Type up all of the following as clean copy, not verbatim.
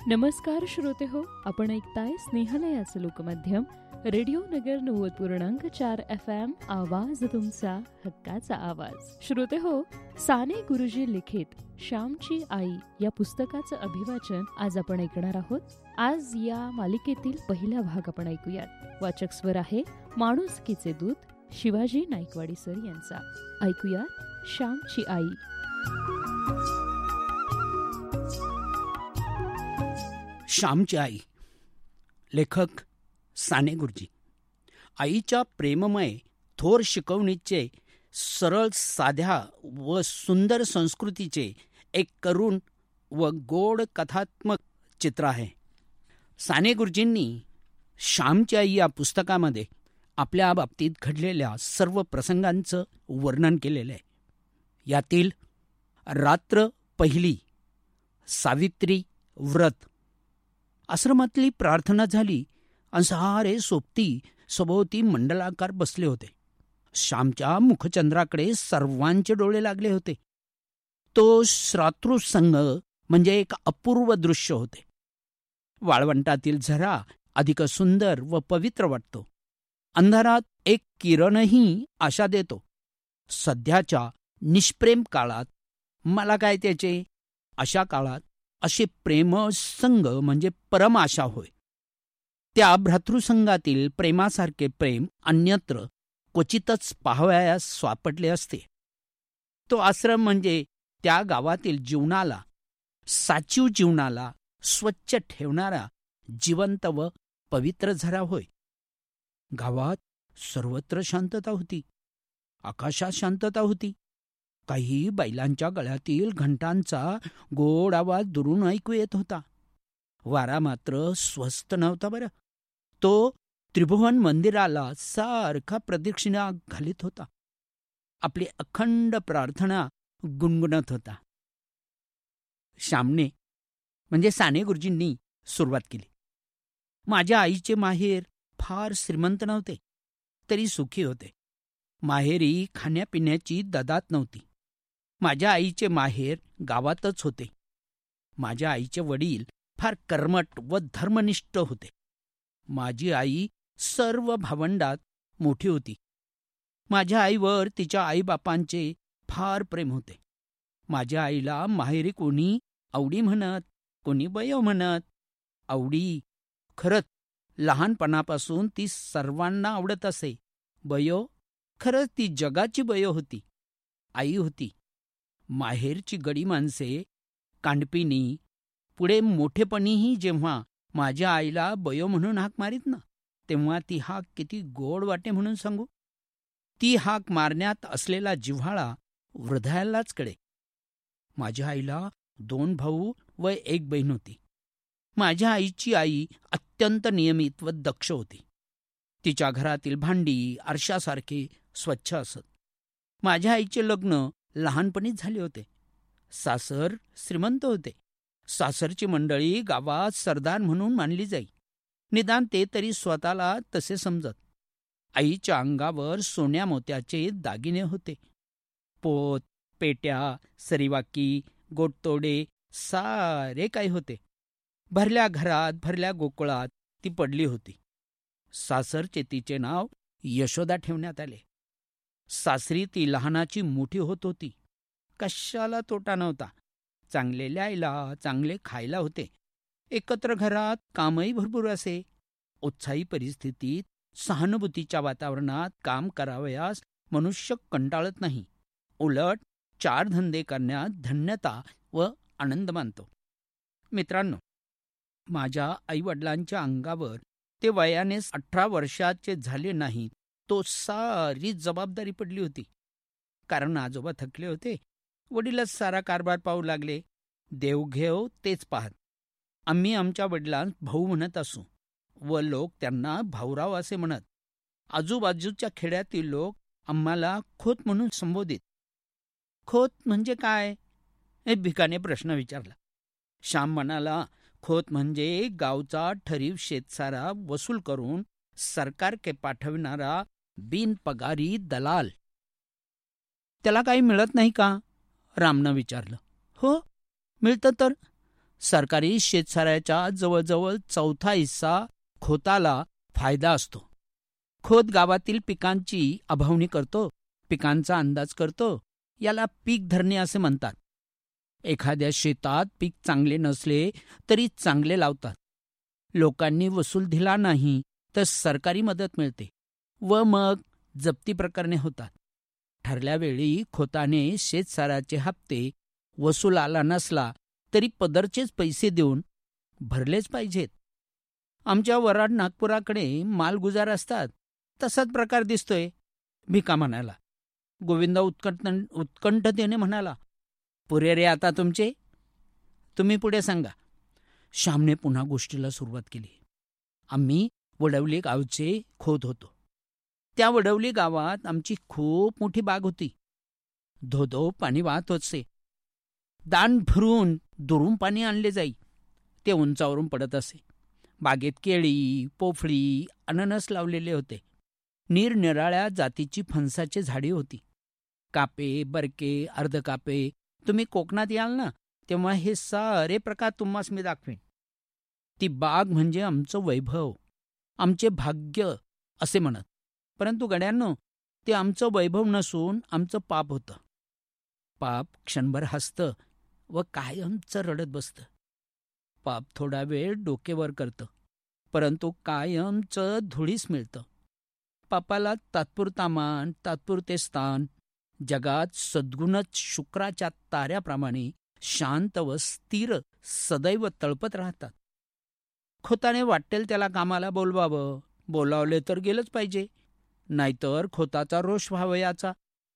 नमस्कार श्रोते हो, आपण ऐकताय स्नेहलयाचं लोकमाध्यम रेडिओ नगर 90.4 FM. आवाज तुमचा हक्काचा आवाज. श्रोते हो, साने गुरुजी लिखित श्यामची आई या पुस्तकाचं अभिवाचन आज आपण ऐकणार आहोत. आज या मालिकेतील पहिला भाग आपण ऐकूयात. वाचक स्वर आहे माणुसकीचे दूत शिवाजी नाईकवाडी सर यांचा. ऐकूयात श्यामची आई. श्यामची आई. लेखक साने गुरुजी. आईच्या प्रेममय थोर शिकवणीचे, सरळ साध्या व सुंदर संस्कृतीचे एक करुण व गोड कथात्मक चित्र आहे. साने गुरुजींनी श्यामची आई या पुस्तकामध्ये आपल्या बाबतीत घडलेल्या सर्व प्रसंगांचं वर्णन केलेलं आहे. यातील रात्र पहिली, सावित्री व्रत, आश्रमातली प्रार्थना झाली आणि सारे सोबती सभोवती मंडलाकार बसले होते. श्यामच्या मुखचंद्राकडे सर्वांचे डोळे लागले होते. तो श्रातृसंग म्हणजे एक अपूर्व दृश्य होते. वाळवंटातील झरा अधिक सुंदर व पवित्र वाटतो. अंधारात एक किरणही आशा देतो. सध्याच्या निष्प्रेम काळात मला काय त्याचे, अशा काळात असे प्रेम संग म्हणजे परम आशा होय. त्या भ्रातृसंगातील प्रेमासारखे प्रेम अन्यत्र क्वचितच पाहावयास सापडले असते. तो आश्रम म्हणजे त्या गावातील जीवनाला, साचीव जीवनाला स्वच्छ ठेवणारा जिवंत व पवित्र झरा होय. गावात सर्वत्र शांतता होती. आकाशात शांतता होती. काही बैलांच्या गळ्यातील घंटांचा गोड आवाज दुरून ऐकू येत होता. वारा मात्र स्वस्त नव्हता बरं. तो त्रिभुवन मंदिराला सारखा प्रदक्षिणा घालीत होता. आपली अखंड प्रार्थना गुणगुणत होता. श्यामने म्हणजे साने गुरुजींनी सुरुवात केली. माझ्या आईचे माहेर फार श्रीमंत नव्हते, तरी सुखी होते. माहेरी खाण्यापिण्याची ददात नव्हती. माझ्या आईचे माहेर गावातच होते. माझ्या आईचे वडील फार कर्मठ व धर्मनिष्ठ होते. माझी आई सर्व भावंडात मोठी होती. माझ्या आईवर तिच्या आईबापांचे फार प्रेम होते. माझ्या आईला माहेरी कोणी आवडी म्हणत, कोणी बयो म्हणत. आवडी खरंच लहानपणापासून ती सर्वांना आवडत असे. बयो खरंच ती जगाची बयो होती, आई होती. माहेरची गडी माणसे, कांडपिणी, पुढे मोठेपणीही जेव्हा माझ्या आईला बयो म्हणून हाक मारीत ना, तेव्हा ती हाक किती गोड वाटे म्हणून सांगू. ती हाक मारण्यात असलेला जिव्हाळा हृदयालाच कळे. माझ्या आईला 2 भाऊ व 1 बहीण होती. माझ्या आईची आई अत्यंत नियमित व दक्ष होती. तिच्या घरातील भांडी आरशासारखे स्वच्छ असत. माझ्या आईचे लग्न लहानपणीच झाले होते. सासर श्रीमंत होते. सासरची मंडळी गावात सरदार म्हणून मानली जाई. निदान ते तरी स्वतःला तसे समजत. आईच्या अंगावर सोन्या मोत्याचे दागिने होते. पोत, पेट्या, सरीवाकी, गोटतोडे सारे काही होते. भरल्या घरात, भरल्या गोकुळात ती पडली होती. सासरचे तिचे नाव यशोदा ठेवण्यात आले. सासरी ती लहानाची मोठी होत होती. कशाला तोटा नव्हता. चांगले ल्यायला, चांगले खायला होते. एकत्र घरात कामही भरपूर असे. उत्साही परिस्थितीत, सहानुभूतीच्या वातावरणात काम करावयास मनुष्य कंटाळत नाही. उलट 4 धंदे करण्यात धन्यता व आनंद मानतो. मित्रांनो, माझ्या आईवडिलांच्या अंगावर ते वयाने 18 वर्षाचे झाले नाहीत तो सारी जबाबदारी पडली होती. कारण आजोबा थकले होते. वडीलच सारा कारभार पाहू लागले. देवघेव तेच पाहत. आम्ही आमच्या वडिलांस भाऊ म्हणत असू व लोक त्यांना भाऊराव असे म्हणत. आजूबाजूच्या खेड्यातील लोक आम्हाला खोत म्हणून संबोधित. खोत म्हणजे काय, हे भिकाने प्रश्न विचारला. श्याम म्हणाला, खोत म्हणजे गावचा ठरीव शेतसारा वसूल करून सरकारके पाठविणारा बिनपगारी दलाल. त्याला काही मिळत नाही का, रामनं विचारलं. हो, मिळतं तर. सरकारी शेतसाऱ्याचा जवळजवळ चौथा हिस्सा खोताला फायदा असतो. खोत गावातील पिकांची अभावणी करतो, पिकांचा अंदाज करतो. याला पीक धरणे असे म्हणतात. एखाद्या शेतात पीक चांगले नसले तरी चांगले लावतात. लोकांनी वसूल दिला नाही तर सरकारी मदत मिळते व मग जप्ती प्रकरणे होतात. ठरल्या वेळी खोताने शेतसाऱ्याचे हप्ते वसूल आला नसला तरी पदरचेच पैसे देऊन भरलेच पाहिजेत. आमच्या वराड नागपुराकडे मालगुजार असतात तसाच प्रकार दिसतोय. भिका म्हणाला. गोविंदा उत्कंठतेने म्हणाला, पुरे रे आता तुमचे, तुम्ही पुढे सांगा. श्यामने पुन्हा गोष्टीला सुरुवात केली. आम्ही वडवली गावचे खोत होतो. त्या वडवली गावात आमची खूप मोठी बाग होती. धोधो पाणी वाहत होते. दाण भरून दुरून पाणी आणले जाई. ते उंचावरून पडत असे. बागेत केळी, पोफळी, अननस लावलेले होते. निरनिराळ्या जातीची फणसाची झाडी होती. कापे, बरके, अर्धकापे. तुम्ही कोकणात याल ना तेव्हा हे सारे प्रकार तुम्हास मी दाखवेन. ती बाग म्हणजे आमचं वैभव, आमचे भाग्य असे म्हणत. परंतु गड्यांनो, ते आमचं वैभव नसून आमचं पाप होतं. पाप क्षणभर हसतं व कायमचं रडत बसतं. पाप थोडा वेळ डोकेवर करतं, परंतु कायमचं धुळीस मिळतं. पापाला तात्पुरता मान, तात्पुरते स्थान. जगात सद्गुणच शुक्राच्या ताऱ्याप्रमाणे शांत व स्थिर सदैव तळपत राहतात. खोताने वाटेल त्याला कामाला बोलवावं. बोलावले तर गेलंच पाहिजे, नाहीतर खोताचा रोष व्हावयाचा.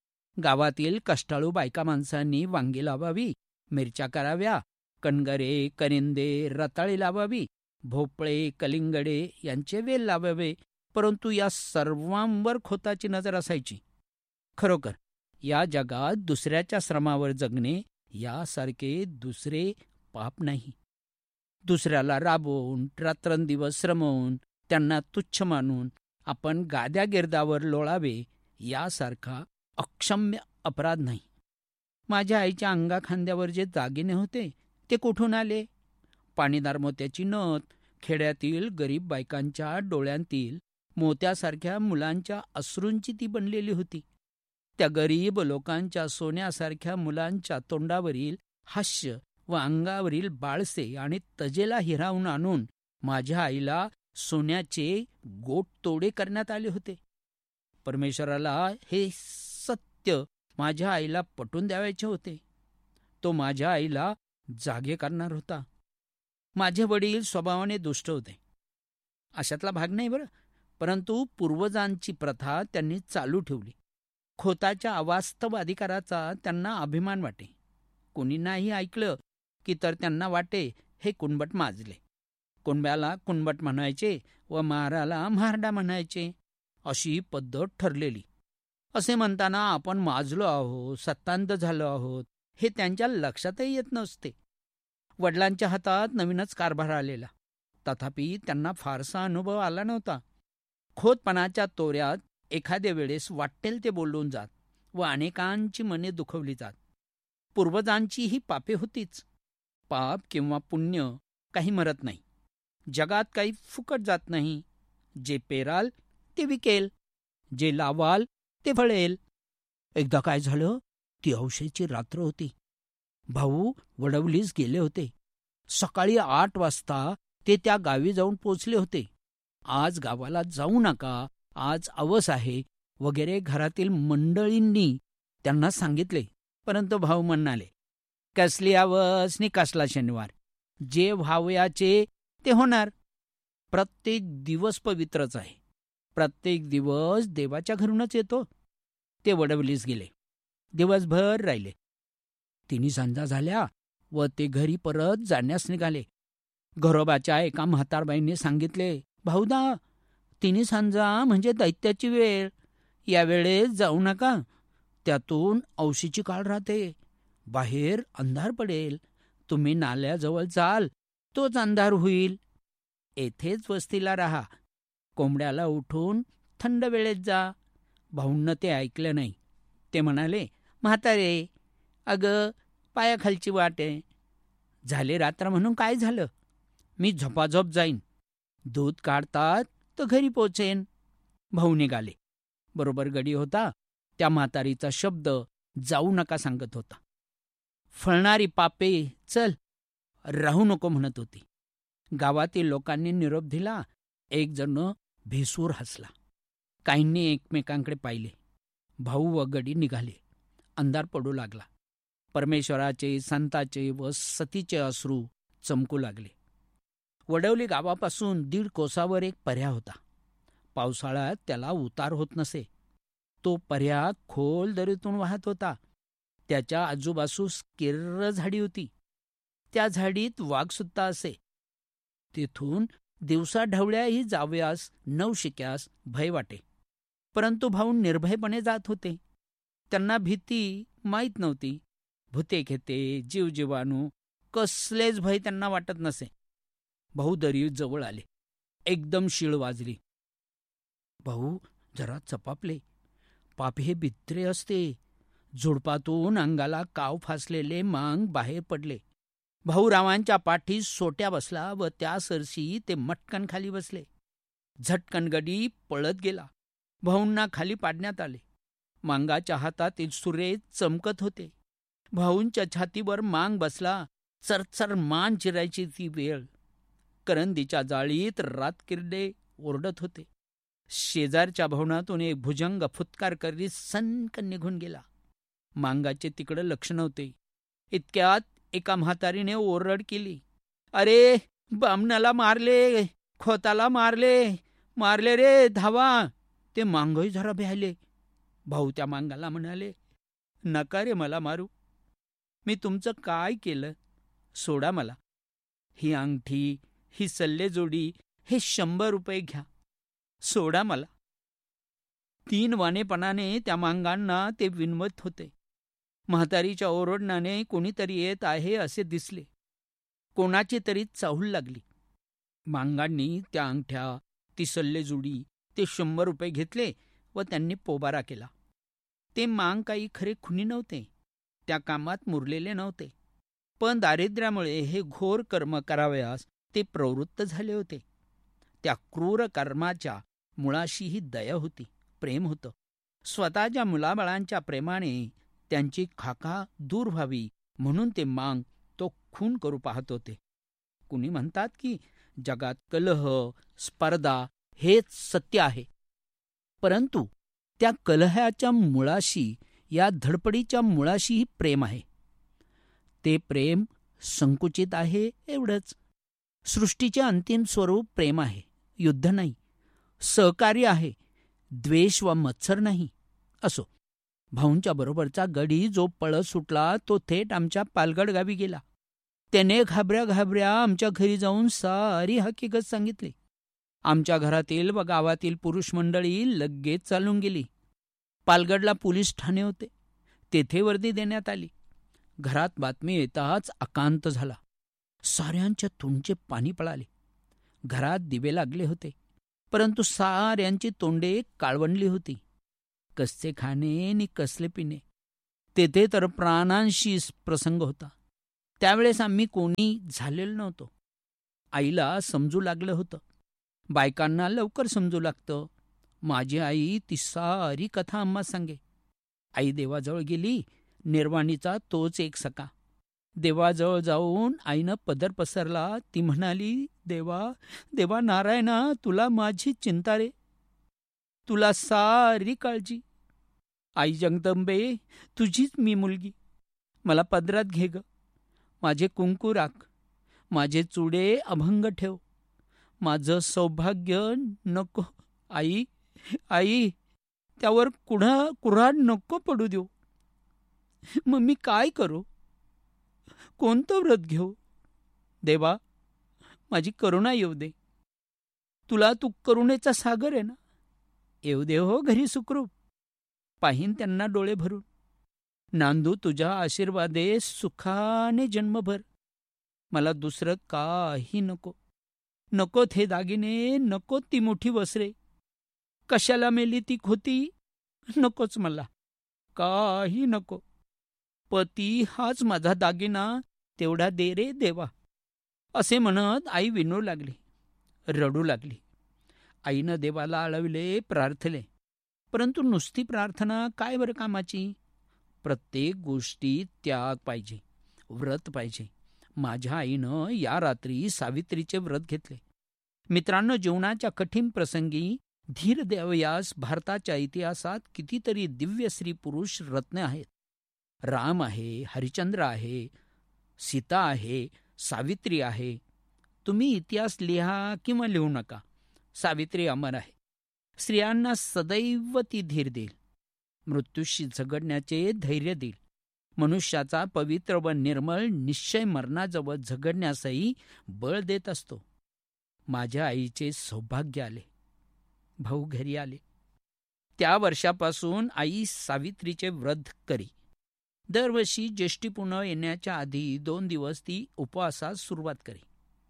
गावातील कष्टाळू बायका माणसांनी वांगी लावावी, मिरच्या कराव्या, कणगरे, करिंदे, रताळी लावावी, भोपळे, कलिंगडे यांचे वेल लावावे. परंतु या सर्वांवर खोताची नजर असायची. खरोखर या जगात दुसऱ्याच्या श्रमावर जगणे यासारखे दुसरे पाप नाही. दुसऱ्याला राबवून, रात्रंदिवस श्रमवून, त्यांना तुच्छ मानून आपण गाद्या गिरदावर लोळावे यासारखा अक्षम्य अपराध नाही. माझ्या आईच्या अंगाखांद्यावर जे दागिने होते ते कुठून आले? पाणीदार मोत्याची नथ, खेड्यातील गरीब बायकांच्या डोळ्यांतील मोत्यासारख्या मुलांच्या अश्रूंची ती बनलेली होती. त्या गरीब लोकांच्या सोन्यासारख्या मुलांच्या तोंडावरील हास्य व अंगावरील बाळसे आणि तजेला हिरावून आणून माझ्या आईला सोन्याचे गोट तोडे करण्यात आले होते. परमेश्वराला हे सत्य माझ्या आईला पटवून द्यावायचे होते. तो माझ्या आईला जागे करणार होता. माझे वडील स्वभावाने दुष्ट होते, अशातला भाग नाही बरं, परंतु पूर्वजांची प्रथा त्यांनी चालू ठेवली. खोताच्या अवास्तव अधिकाराचा त्यांना अभिमान वाटे. कोणी नाही ऐकलं की तर त्यांना वाटे हे कुणबट माजले. कुणब्याला कुणबट म्हणायचे व महाराला म्हारडा म्हणायचे, अशी पद्धत ठरलेली. असे म्हणताना आपण माजलो आहोत, सत्तांत झालो आहोत हे त्यांच्या लक्षातही येत नसते. वडिलांच्या हातात नवीनच कारभार आलेला, तथापि त्यांना फारसा अनुभव आला नव्हता. खोतपणाच्या तोऱ्यात एखाद्या वेळेस वाटेल ते बोलून जात व अनेकांची मने दुखवली जात. पूर्वजांची ही पापे होतीच. पाप किंवा पुण्य काही मरत नाही. जगात काही फुकट जात नाही. जे पेराल ते विकेल, जे लावाल ते फळेल. एकदा काय झालं, ती औषधीची रात्र होती. भाऊ वडवलीस गेले होते. सकाळी 8 वाजता ते त्या गावी जाऊन पोचले होते. आज गावाला जाऊ नका, आज अवस आहे वगैरे घरातील मंडळींनी त्यांना सांगितले. परंतु भाऊ म्हणाले, कसली अवस नि कसला शनिवार, जे व्हावयाचे ते होणार. प्रत्येक दिवस पवित्रच आहे. प्रत्येक दिवस देवाच्या घरूनच येतो. ते वडवलीस गेले. दिवसभर राहिले. 3 सांजा झाल्या व ते घरी परत जाण्यास निघाले. घरोबाच्या एका म्हातारबाईने सांगितले, भाऊदा 3 सांजा म्हणजे दैत्याची वेळ, या वेळेस जाऊ नका. त्यातून औशीची काळ राहते. बाहेर अंधार पडेल. तुम्ही नाल्याजवळ जाल तोच अंधार होईल. येथेच वस्तीला राहा. कोंबड्याला उठून थंड वेळेत जा. भाऊंना ते ऐकलं नाही. ते म्हणाले, म्हातारे, अगं पायाखालची वाट आहे. झाले रात्र म्हणून काय झालं? मी झोपाझोप जाईन. दूध काढतात तर घरी पोचेन. भाऊ निघाले. बरोबर गडी होता. त्या म्हातारीचा शब्द जाऊ नका सांगत होता. फळणारी पापे चल, राहू नको म्हणत होती. गावातील लोकांनी निरोप दिला. एक जण भेसूर हसला. काहींनी एकमेकांकडे पाहिले. भाऊ व गडी निघाले. अंधार पडू लागला. परमेश्वराचे, संताचे व सतीचे अश्रू चमकू लागले. वडवली गावापासून 1.5 कोसावर एक पर्या होता. पावसाळ्यात त्याला उतार होत नसे. तो पर्या खोल दरीतून वाहत होता. त्याच्या आजूबाजूस किर्र झाडी होती. त्या झाडीत वाघसुद्धा असे. तेथून दिवसा ढवळ्याही जाव्यास नवशिक्यास भय वाटे. परंतु भाऊ निर्भयपणे जात होते. त्यांना भीती माहीत नव्हती. भूते घेते, जीवजीवाणू कसलेच भय त्यांना वाटत नसे. भाऊ दरी जवळ आले. एकदम शीळ वाजली. भाऊ जरा चपापले. पाप हे भित्रे असते. झुडपातून अंगाला काव फासलेले मांग बाहेर पडले. भाऊरावांच्या पाठीस सोट्या बसला व त्या सरशी ते मटकन खाली बसले. झटकन गडी पळत गेला. भाऊंना खाली पाडण्यात आले. मांगाच्या हातातील सुरे चमकत होते. भाऊंच्या छातीवर मांग बसला. चरचर मान चिरायची ती वेळ. करंदीच्या जाळीत रातकिर्डे ओरडत होते. शेजारच्या भवनातून एक भुजंग फुत्कार करीत सनकन निघून गेला. मांगाचे तिकडं लक्ष नव्हते. इतक्यात एका म्हातारीने ओरड केली. अरे, बामणाला मारले, खोताला मारले, मारले रे, धावा. ते मांगही जरा भ्याले. भाऊ त्या मांगाला म्हणाले, नका रे मला मारू. मी तुमचं काय केलं? सोडा मला. ही अंगठी, ही सल्लेजोडी, हे 100 रुपये घ्या. सोडा मला. 3 वानेपणाने त्या मांगांना ते विनवत होते. म्हातारीच्या ओरडण्याने कोणीतरी येत आहे असे दिसले. कोणाची तरी चाहूल लागली. मांगांनी त्या अंगठ्या, ती सल्लेजोडी, ते 100 रुपये घेतले व त्यांनी पोबारा केला. ते मांग काही खरे खुनी नव्हते. त्या कामात मुरलेले नव्हते. पण दारिद्र्यामुळे हे घोर कर्म करावयास ते प्रवृत्त झाले होते. त्या क्रूर कर्माच्या मुळाशीही दया होती, प्रेम होतं. स्वतःच्या मुलाबाळांच्या प्रेमाने त्यांची खाका दूर व्हावी म्हणून ते मांग तो खून करू पाहत होते. कुणी म्हणतात की जगात कलह, स्पर्धा हेच सत्य आहे. परंतु त्या कलहाच्या मुळाशी, या धडपडीच्या मुळाशीही प्रेम आहे. ते प्रेम संकुचित आहे एवढंच. सृष्टीचे अंतिम स्वरूप प्रेम आहे, युद्ध नाही. सहकार्य आहे, द्वेष व मत्सर नाही. असो, भाऊंच्या बरोबरचा गडी जो पळत सुटला तो थेट आमच्या पालगड गावी गेला. त्याने घाबऱ्या घाबऱ्या आमच्या घरी जाऊन सारी हकीकत सांगितली. आमच्या घरातील व गावातील पुरुष मंडळी लगेच चालून गेली. पालगडला पोलीस ठाणे होते. तेथे वर्दी देण्यात आली. घरात बातमी येताच अकांत झाला. साऱ्यांच्या तोंडचे पाणी पळाले. घरात दिवे लागले होते, परंतु साऱ्यांची तोंडे काळवंडली होती. कसले खाणे नि कसले पिणे, तेथे तर प्राणांशी प्रसंग होता. त्यावेळेस आम्ही कोणी झालेलो नव्हतो. आईला समजू लागलं होतं. बायकांना लवकर समजू लागतं. माझी आई ती सारी कथा आम्हा सांगे. आई देवाजवळ गेली. निर्वाणीचा तोच एक सखा. देवाजवळ जाऊन आईनं पदर पसरला. ती म्हणाली, देवा देवा नारायणा, तुला माझी चिंता रे, तुला सारी काळजी. आई जगदंबे, तुझीच मी मुलगी. मला पदरात घे ग. माझे कुंकू राख, माझे चुडे अभंग ठेव. माझं सौभाग्य नको. आई आई, त्यावर कुऱ्हाड नको पडू देऊ. मग मी काय करू? कोणतं व्रत घेऊ? देवा, माझी करुणा येऊ दे. तू करुणेचा सागर आहे ना. येऊ दे हो घरी सुखरूप. पाहीन त्यांना डोळे भरून. नांदू तुझ्या आशीर्वादे सुखाने जन्मभर. मला दुसरं काही नको. नकोत हे दागिने, नकोत ती मोठी वस्त्रे. कशाला मेली ती खोती, नकोच मला. काही नको. पती हाच माझा दागिना, तेवढा दे रे देवा, असे म्हणत आई विनू लागली, रडू लागली. आईनं देवाला आळविले, प्रार्थले. परंतु नुसती प्रार्थना काय बरं कामाची? प्रत्येक गोष्टीत त्याग पाहिजे, व्रत पाहिजे. माझ्या आईनं या रात्री सावित्रीचे व्रत घेतले. मित्रांनो, जीवनाच्या कठीण प्रसंगी धीर द्यावयास भारताच्या इतिहासात कितीतरी दिव्य स्त्री पुरुष रत्न आहेत. राम आहे, हरिश्चंद्र आहे, सीता आहे, सावित्री आहे. तुम्ही इतिहास लिहा किंवा लिहू नका, सावित्री अमर आहे. स्त्रियांना सदैव ती धीर देईल, मृत्यूशी झगडण्याचे धैर्य देईल. मनुष्याचा पवित्र व निर्मळ निश्चय मरणाजवळ झगडण्यासही बळ देत असतो. माझ्या आईचे सौभाग्य आले. भाऊ घरी आले. त्या वर्षापासून आई सावित्रीचे व्रत करी. दरवर्षी ज्येष्ठी पुनव येण्याच्या आधी 2 दिवस ती उपवासास सुरुवात करी.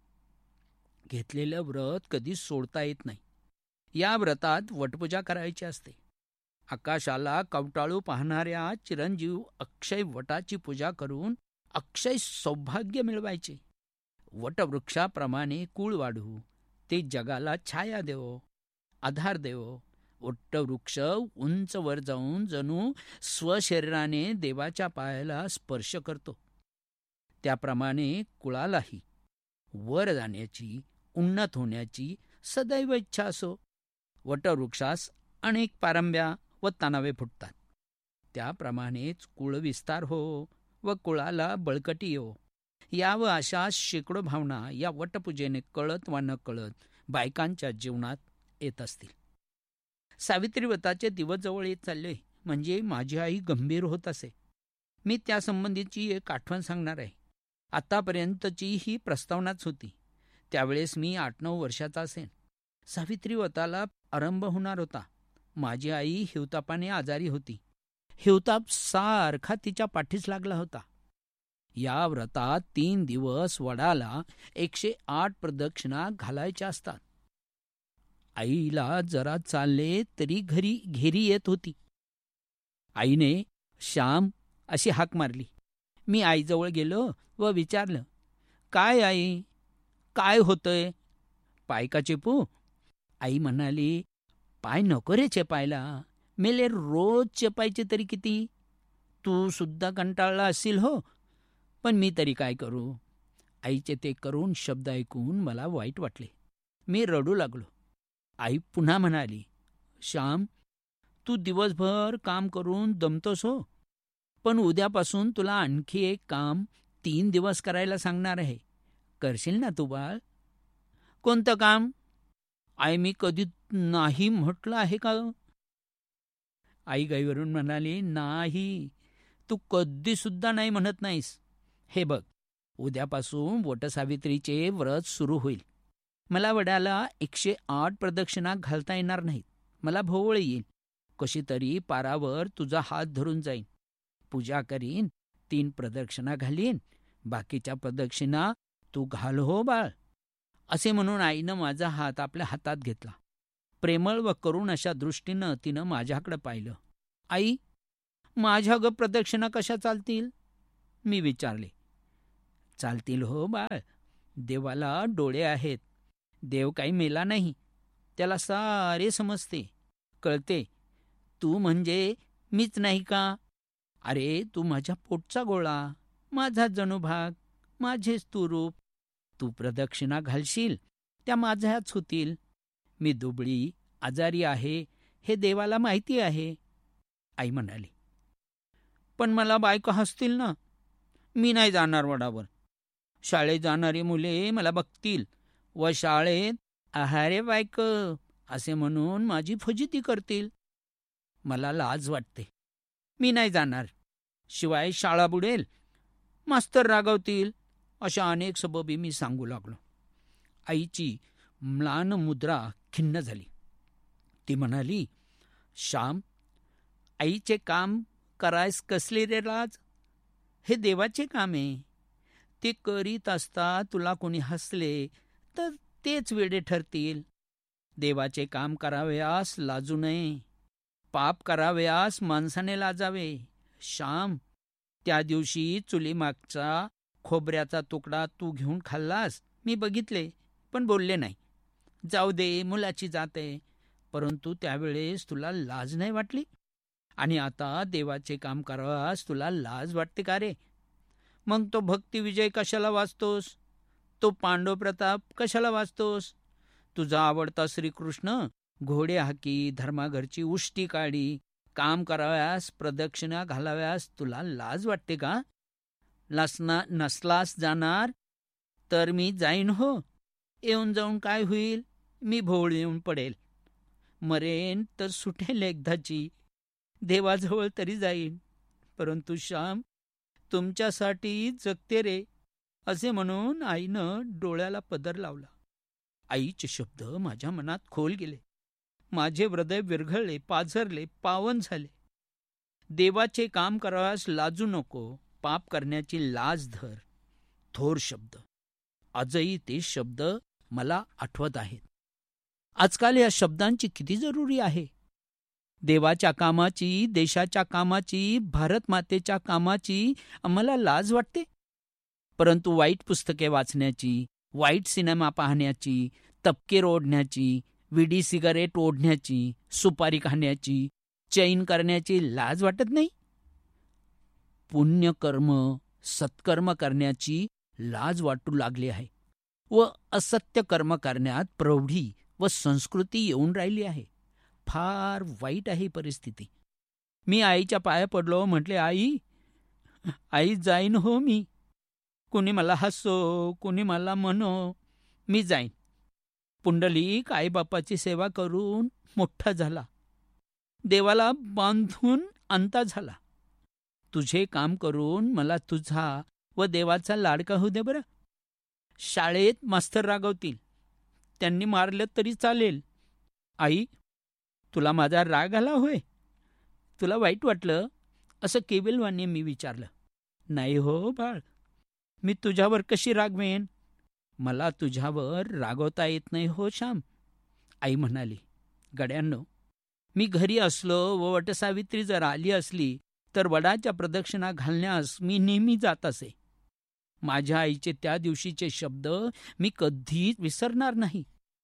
घेतलेलं व्रत कधीच सोडता येत नाही. या व्रतात वटपूजा करायची असते. आकाशाला कवटाळू पाहणाऱ्या चिरंजीव अक्षय वटाची पूजा करून अक्षय सौभाग्य मिळवायचे. वटवृक्षाप्रमाणे कुळ वाढू, ते जगाला छाया देवो, आधार देवो. वटवृक्ष उंच वर जाऊन जणू स्वशरीराने देवाच्या पायाला स्पर्श करतो. त्याप्रमाणे कुळालाही वर जाण्याची, उन्नत होण्याची सदैव इच्छा असो. वटवृक्षास अनेक पारंब्या व तणावे फुटतात. त्याप्रमाणेच कुळविस्तार हो व कुळाला बळकटी येवो, या व अशा शेकडो भावना या वटपूजेने कळत वा न कळत बायकांच्या जीवनात येत असतील. सावित्री व्रताचे दिवस जवळ येत चालले म्हणजे माझी आई गंभीर होत असे. मी त्यासंबंधीची एक आठवण सांगणार आहे. आतापर्यंतची ही प्रस्तावनाच होती. त्यावेळेस मी 8-9 वर्षाचा असेन. सावित्री व्रताला आरंभ होणार होता. माझी आई हिवतापाने आजारी होती. हिवताप सारखा तिच्या पाठीस लागला होता. या व्रतात 3 दिवस वडाला 108 प्रदक्षिणा घालायच्या असतात. आईला जरा चालले तरी घेरी येत होती. आईने श्याम अशी हाक मारली. मी आईजवळ गेलो व विचारलं, काय आई, काय होतंय? पाय का चेपू? आई म्हणाली, पाय नको रे चेपायला, मेले रोज चेपायचे तरी किती? तू सुद्धा कंटाळला असशील हो, पण मी तरी काय करू? आईचे ते करून शब्द ऐकून मला वाईट वाटले. मी रडू लागलो. आई पुन्हा म्हणाली, श्याम, तू दिवसभर काम करून दमतोस हो, पण उद्यापासून तुला आणखी एक काम 3 दिवस करायला सांगणार आहे. करशील ना तू बाळ? कोणतं काम? आई, मी कधी नाही म्हटलं आहे का? आई गाईवरून म्हणाली, नाही, तू कधी सुद्धा नाही म्हणत नाहीस. हे बघ, उद्यापासून वटसावित्रीचे व्रत सुरू होईल. मला वडाला 108 प्रदक्षिणा घालता येणार नाहीत. मला भोवळ येईल. कशी तरी पारावर तुझा हात धरून जाईन, पूजा करीन, 3 प्रदक्षिणा घालीन, बाकीच्या प्रदक्षिणा तू घाल हो बाळ. असे म्हणून आईनं माझा हात आपल्या हातात घेतला. प्रेमळ व करुण अशा दृष्टीनं तिनं माझ्याकडे पाहिलं. आई, माझ्या ग प्रदक्षिणा कशा चालतील? मी विचारले. चालतील हो बाळ, देवाला डोळे आहेत. देव काही मेला नाही, त्याला सारे समजते, कळते. तू म्हणजे मीच नाही का? अरे, तू माझ्या पोटचा गोळा, माझा जणूभाग, माझेच तू रूप. तू प्रदक्षिणा घालशील त्या माझ्याच होतील. मी दुबळी, आजारी आहे हे देवाला माहिती आहे. आई म्हणाली, पण मला बायका हसतील ना. मी नाही जाणार वडावर. शाळेत जाणारी मुले मला बघतील व शाळेत आहारे बायक असे म्हणून माझी फजिती करतील. मला लाज वाटते. मी नाही जाणार. शिवाय शाळा बुडेल, मास्तर रागवतील, अशा अनेक सबबी मी सांगू लागलो. आईची म्लान मुद्रा खिन्न झाली. ती म्हणाली, श्याम, आईचे काम करायस कसले रे लाज? हे देवाचे काम आहे. ते करीत असता तुला कोणी हसले तर तेच वेडे ठरतील. देवाचे काम करावयास लाजू नये. पाप करावयास माणसाने लाजावे. श्याम, त्या दिवशी चुलीमागचा खोबऱ्याचा तुकडा तू घेऊन खाल्लास, मी बघितले, पण बोलले नाही. जाऊ दे, मुलाची जात आहे. परंतु त्यावेळेस तुला लाज नाही वाटली? आणि आता देवाचे काम करावास तुला लाज वाटते का रे? मग तो भक्तिविजय कशाला वाचतोस? तो पांडव प्रताप कशाला वाचतोस? तुझा आवडता श्रीकृष्ण घोडे हाकी, धर्माघरची उष्टी काढी, काम कराव्यास, प्रदक्षिणा घालाव्यास तुला लाज वाटते का? नसलास जाणार तर मी जाईन हो. येऊन जाऊन काय होईल? मी भोवळ येऊन पडेल. मरेन तर सुटेल एकदाची. देवाजवळ तरी जाईन. परंतु श्याम, तुमच्यासाठी जगते रे, असे म्हणून आईनं डोळ्याला पदर लावला. आईचे शब्द माझ्या मनात खोल गेले. माझे हृदय विरघळले, पाझरले, पावन झाले. देवाचे काम करावयास लाजू नको, पाप करण्याची लाज धर. थोर शब्द. आजही ते शब्द मला आठवत आहेत. आजकाल या शब्दांची किती जरुरी आहे. देवाच्या कामाची, देशाच्या कामाची, भारत मातेच्या कामाची आम्हाला लाज वाटते. परंतु वाईट पुस्तके वाचण्याची, वाईट सिनेमा पाहण्याची, तपकीर ओढण्याची, विडी सिगारेट ओढण्याची, सुपारी खाण्याची, चैन करण्याची लाज वाटत नाही? पुण्यकर्म, सत्कर्म करण्याची लाज वाटू लागली आहे व असत्य कर्म करण्यात प्रौढी व संस्कृती येऊन राहिली आहे. फार वाईट आहे परिस्थिती. मी आईच्या पाया पडलो, म्हटले, आई जाईन हो मी. कुणी मला हसो, कुणी मला म्हणो, मी जाईन. पुंडलिक आईबापाची सेवा करून मोठा झाला, देवाला बांधून अंता झाला. तुझे काम करून मला तुझा व देवाचा लाडका होऊ दे बरं. शाळेत मास्तर रागवतील, त्यांनी मारलं तरी चालेल. आई, तुला माझा राग आला होय? तुला वाईट वाटलं? असं केविलवाणी मी विचारलं. नाही हो बाळ, मी तुझ्यावर कशी रागवेन? मला तुझ्यावर रागवता येत नाही हो श्याम. आई म्हणाली, गड्यांनो, मी घरी असलो व वटसावित्री जर आली असली तर वडाच्या प्रदक्षिणा घालण्यास मी नेहमी जात असे. माझ्या आईचे त्या दिवशीचे शब्द मी कधीच विसरणार नाही.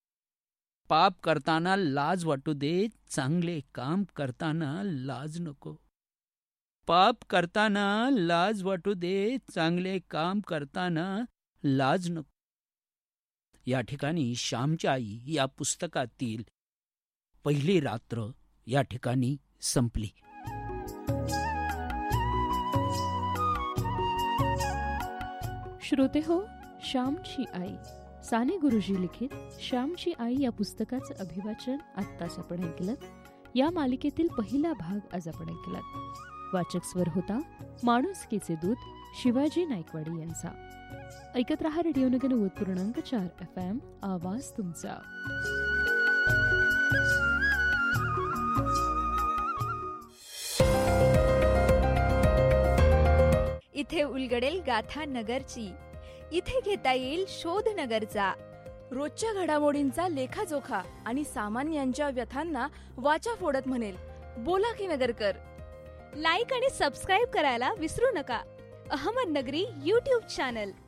पाप करताना लाज वाटू दे, चांगले काम करताना लाज नको. पाप करताना लाज वाटू दे, चांगले काम करताना लाज नको. या ठिकाणी श्यामची आई या पुस्तकातील पहिली रात्र या ठिकाणी संपली. श्रोते हो, श्यामची आई, साने गुरुजी लिखित श्यामची आई या पुस्तकाचं अभिवाचन आत्ताच आपण ऐकलं. या मालिकेतील पहिला भाग आज आपण ऐकलात. वाचक स्वर होता माणुसकीचे दूत शिवाजी नायकवाडी यांचा. ऐकत रहा रेडिओ नगर 90.4 FM, आवाज तुमचा. इथे उलगडेल गाथा नगरची, इथे घेता येईल शोध नगरचा. रोजच्या घडामोडींचा लेखाजोखा आणि सामान्यांच्या व्यथांना वाचा फोडत म्हणेल, बोला की नगरकर. लाईक आणि सबस्क्राईब करायला विसरू नका. अहमदनगरी YouTube चॅनल.